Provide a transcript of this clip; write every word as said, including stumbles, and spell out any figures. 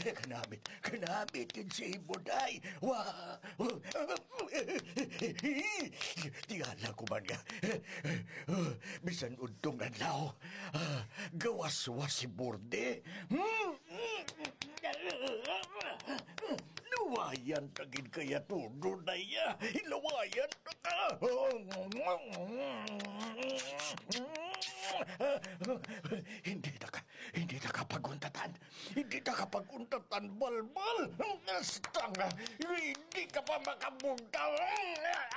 Kanamit, kanamit kin si Iboday. Wa. Tingala ko man nga. Bisan untong adlaw. Gawas-was si Borde. Luwayan tagin kaya tudo na iya. Hilawayan na ka. Hindi na ka, hindi na ka paguntatan. Hindi na ka paguntatan, balbal. Basta nga, hindi ka pa makabunta.